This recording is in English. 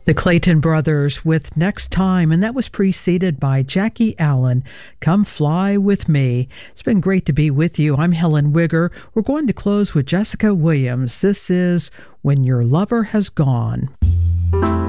The Clayton Brothers with Next Time, and that was preceded by Jackie Allen, Come Fly With Me. It's been great to be with you. I'm Helen Wigger. We're going to close with Jessica Williams. This is When Your Lover Has Gone.